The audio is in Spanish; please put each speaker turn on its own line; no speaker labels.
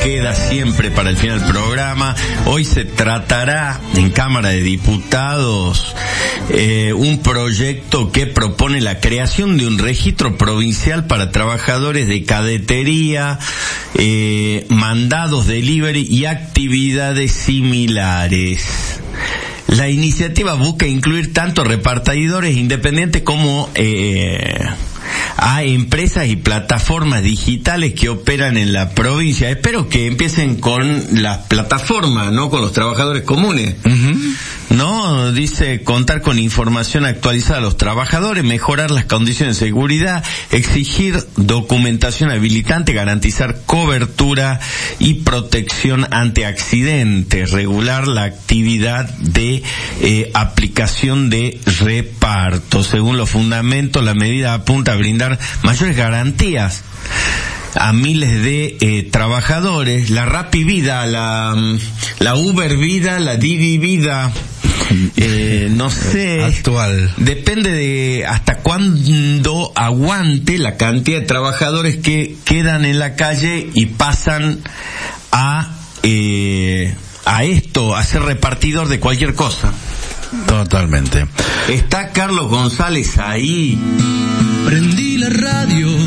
queda siempre para el final del programa. Hoy se tratará en Cámara de Diputados un proyecto que propone la creación de un registro provincial para trabajadores de cadetería, mandados delivery y actividades similares. La iniciativa busca incluir tanto repartidores independientes como a empresas y plataformas digitales que operan en la provincia. Espero que empiecen con las plataformas, no con los trabajadores comunes. No, dice contar con información actualizada a los trabajadores, mejorar las condiciones de seguridad, exigir documentación habilitante, garantizar cobertura y protección ante accidentes, regular la actividad de aplicación de reparto. Según los fundamentos, la medida apunta a brindar mayores garantías a miles de trabajadores. La Rappi Vida, la Uber Vida, la Didi Vida, no sé,
actual,
depende de hasta cuándo aguante la cantidad de trabajadores que quedan en la calle y pasan a esto, a ser repartidor de cualquier cosa.
Totalmente.
Está Carlos González ahí.
Prendí la radio